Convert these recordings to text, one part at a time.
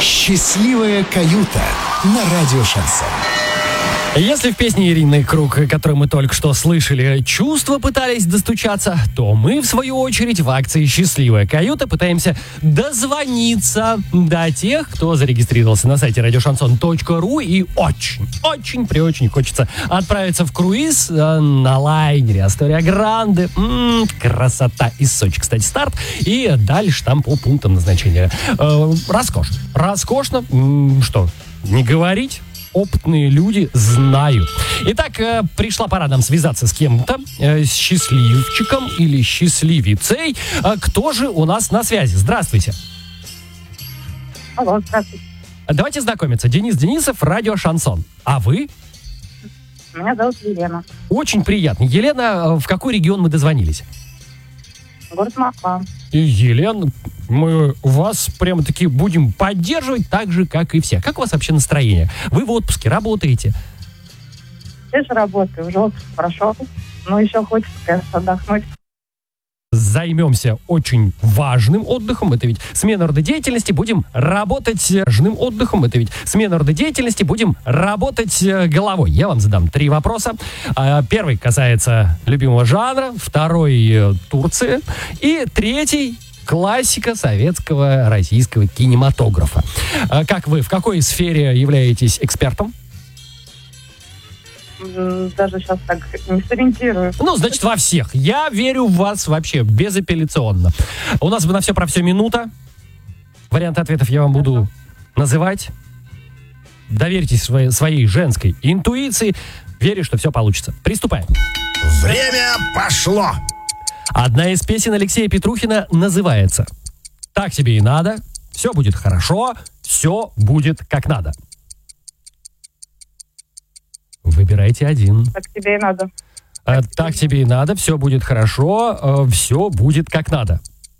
Счастливая каюта на радио «Шансон». Если в песне Ирины Круг, которую мы только что слышали, чувства пытались достучаться, то мы, в свою очередь, в акции «Счастливая каюта» пытаемся дозвониться до тех, кто зарегистрировался на сайте радиошансон.ру и очень хочется отправиться в круиз на лайнере Астория Гранде. Красота из Сочи, кстати, старт. И дальше там по пунктам назначения. Роскошно. Что, не говорить? Опытные люди знают. Итак, пришла пора нам связаться с кем-то, с счастливчиком или счастливицей. Кто же у нас на связи? Здравствуйте. Алло, здравствуйте. Давайте знакомиться. Денис Денисов, радио «Шансон». А вы? Меня зовут Елена. Очень приятно. Елена, в какой регион мы дозвонились? Город Москва. И, Елена, мы вас прямо-таки будем поддерживать так же, как и все. Как у вас вообще настроение? Вы в отпуске, работаете? Я же работаю, уже отпуск прошел. Но еще хочется, конечно, отдохнуть. Займемся очень важным отдыхом. Это ведь смена рода деятельности. Будем работать важным отдыхом. Это ведь смена рода деятельности. Будем работать головой. Я вам задам 3 вопроса. Первый касается любимого жанра. Второй — Турции. И третий — классика советского российского кинематографа. Как вы, в какой сфере являетесь экспертом? Даже сейчас так не сориентирую. Ну, значит, во всех. Я верю в вас вообще безапелляционно. У нас на все про все минута. Варианты ответов я вам буду называть. Доверьтесь своей женской интуиции. Верю, что все получится. Приступаем. Время пошло. Одна из песен Алексея Петрухина называется «Так тебе и надо», «Все будет хорошо», «Все будет как надо». Выбирайте один. Так тебе и надо. Так тебе и надо, все будет хорошо, все будет как надо.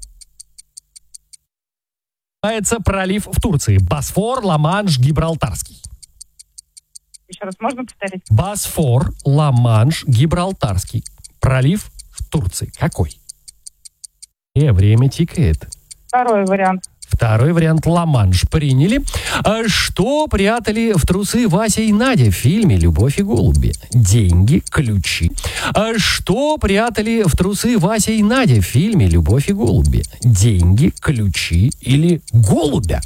Называется пролив в Турции. Босфор, Ла-Манш, Гибралтарский. Еще раз можно повторить? Босфор, Ла-Манш, Гибралтарский. Пролив в Турции. Какой? Время тикает. Второй вариант. Второй вариант — Ла-Манш. Приняли. Что прятали в трусы Вася и Надя в фильме «Любовь и голуби»? Деньги, ключи. Что прятали в трусы Вася и Надя в фильме «Любовь и голуби»? Деньги, ключи или голубя?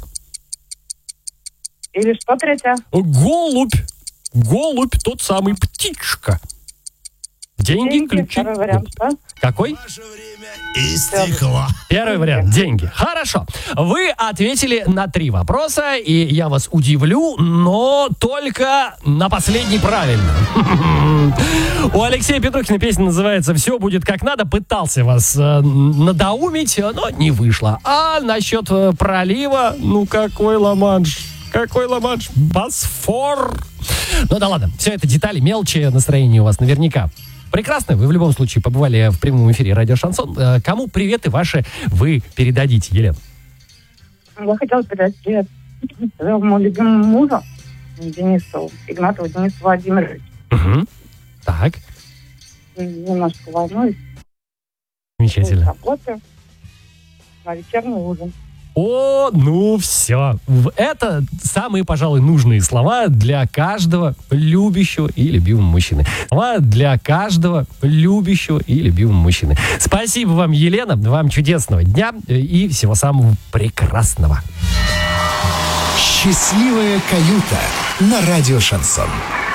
Или что третье? Голубь. Голубь, тот самый, птичка. Деньги, ключи. Второй вариант, да? Какой? Ваше время истекло. Первый вариант — деньги. Хорошо. Вы ответили на 3 вопроса, и я вас удивлю, но только на последний правильно. У Алексея Петрухина песня называется «Все будет как надо». Пытался вас надоумить, но не вышло. А насчет пролива, ну какой Ла-Манш? Какой Ла-Манш? Босфор. Ну да ладно, все это детали, мелочи, настроение у вас наверняка прекрасно. Вы в любом случае побывали в прямом эфире радио «Шансон». Кому приветы ваши вы передадите, Елена? Я хотела передать привет своему любимому мужу Денису Игнатову, Денису Владимировичу. Угу. Так. Немножко волнуюсь. Замечательно. Работаю на вечерний ужин. О, ну все. Это самые, пожалуй, нужные слова для каждого любящего и любимого мужчины. Слова для каждого любящего и любимого мужчины. Спасибо вам, Елена. Вам чудесного дня и всего самого прекрасного. Счастливая каюта на радио «Шансон».